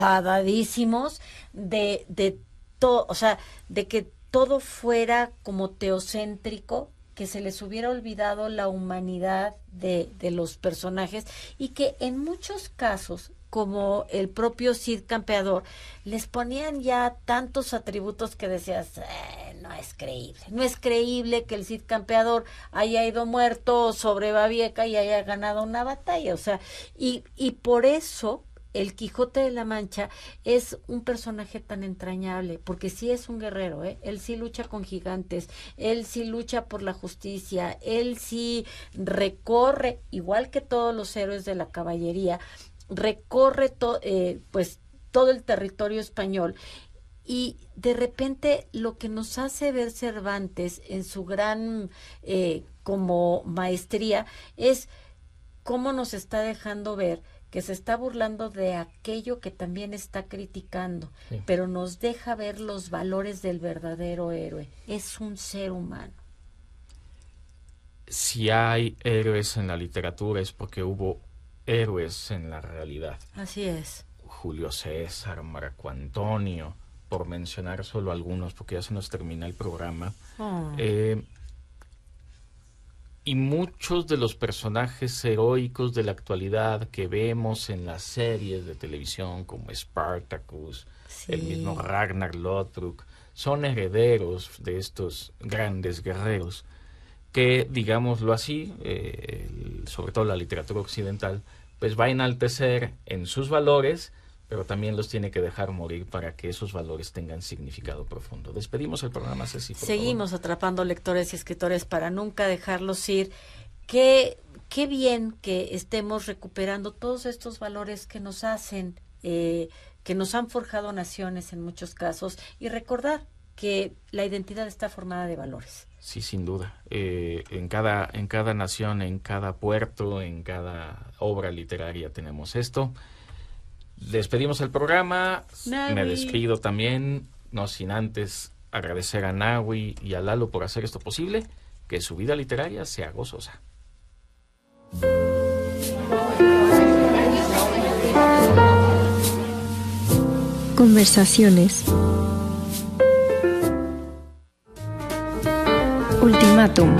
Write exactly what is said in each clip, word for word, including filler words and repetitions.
enfadadísimos de, de todo, o sea, de que todo fuera como teocéntrico, que se les hubiera olvidado la humanidad de, de los personajes y que en muchos casos, como el propio Cid Campeador, les ponían ya tantos atributos que decías, eh, no es creíble, no es creíble que el Cid Campeador haya ido muerto sobre Babieca y haya ganado una batalla, o sea, y, y por eso el Quijote de la Mancha es un personaje tan entrañable, porque sí es un guerrero, ¿eh? Él sí lucha con gigantes, él sí lucha por la justicia, él sí recorre, igual que todos los héroes de la caballería, recorre to, eh, pues todo el territorio español. Y de repente lo que nos hace ver Cervantes en su gran eh, como maestría es cómo nos está dejando ver que se está burlando de aquello que también está criticando, sí, pero nos deja ver los valores del verdadero héroe. Es un ser humano. Si hay héroes en la literatura es porque hubo héroes en la realidad. Así es. Julio César, Marco Antonio, por mencionar solo algunos, porque ya se nos termina el programa. Oh. Eh, y muchos de los personajes heroicos de la actualidad que vemos en las series de televisión como Spartacus, sí, el mismo Ragnar Lothbrok, son herederos de estos grandes guerreros que, digámoslo así, eh, sobre todo la literatura occidental, pues va a enaltecer en sus valores, pero también los tiene que dejar morir para que esos valores tengan significado profundo. Despedimos el programa, Ceci, por Seguimos favor. Atrapando lectores y escritores para nunca dejarlos ir. Qué, qué bien que estemos recuperando todos estos valores que nos hacen, eh, que nos han forjado naciones en muchos casos, y recordar que la identidad está formada de valores. Sí, sin duda. Eh, en cada, en cada nación, en cada puerto, en cada obra literaria tenemos esto. Despedimos el programa. Nahui. Me despido también, no sin antes agradecer a Nahui y a Lalo por hacer esto posible, que su vida literaria sea gozosa. Conversaciones. Ultimátum.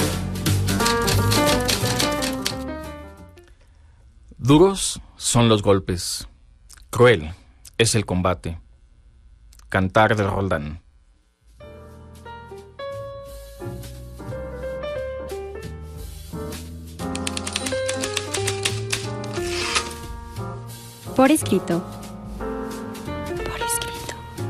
Duros son los golpes. Cruel es el combate. Cantar de Roldán. Por escrito.